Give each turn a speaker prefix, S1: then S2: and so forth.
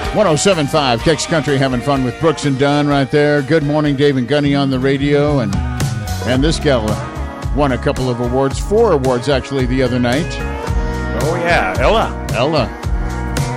S1: 107.5 Kicks Country, having fun with Brooks and Dunn right there. Good morning, Dave and Gunny on the radio. And this gal won a couple of awards, 4 awards actually, the other night.
S2: Oh, yeah, Ella.
S1: Ella.